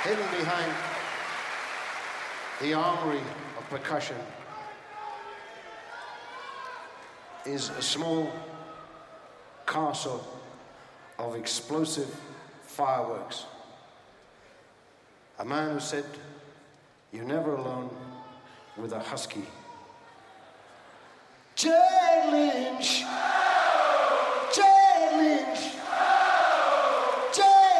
Hidden behind the armory of percussion is a small castle of explosive fireworks. A man who said, "You're never alone with a husky." Jay Lynch.